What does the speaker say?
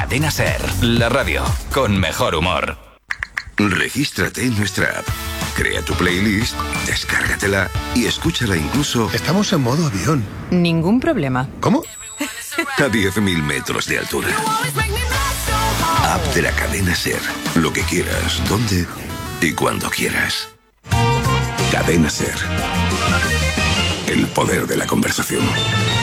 Cadena SER, la radio con mejor humor. Regístrate en nuestra app. Crea tu playlist, descárgatela y escúchala incluso... Estamos en modo avión. Ningún problema. ¿Cómo? A 10.000 metros de altura. App de la Cadena SER. Lo que quieras, donde y cuando quieras. Cadena SER. El poder de la conversación.